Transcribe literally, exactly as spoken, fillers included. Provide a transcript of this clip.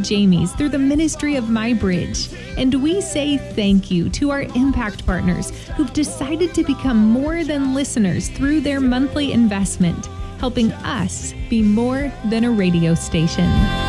Jamies through the ministry of MyBridge. And we say thank you to our impact partners who've decided to become more than listeners through their monthly investment, helping us be more than a radio station.